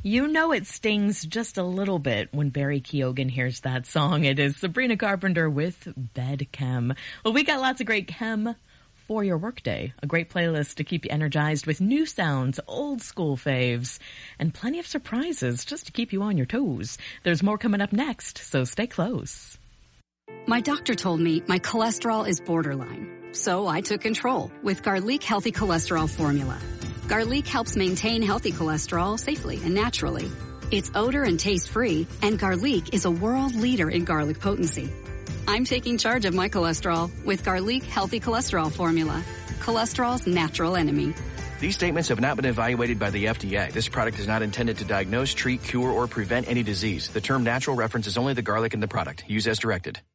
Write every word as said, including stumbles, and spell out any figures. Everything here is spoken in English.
You know it stings just a little bit when Barry Keoghan hears that song. It is Sabrina Carpenter with Bed Chem. Well, we got lots of great chem for your workday. A great playlist to keep you energized with new sounds, old school faves, and plenty of surprises just to keep you on your toes. There's more coming up next, so stay close. My doctor told me my cholesterol is borderline, so I took control with Garlic Healthy Cholesterol Formula. Garlic helps maintain healthy cholesterol safely and naturally. It's odor and taste-free, and Garlic is a world leader in garlic potency. I'm taking charge of my cholesterol with Garlic Healthy Cholesterol Formula, cholesterol's natural enemy. These statements have not been evaluated by the F D A. This product is not intended to diagnose, treat, cure, or prevent any disease. The term natural references only the garlic in the product. Use as directed.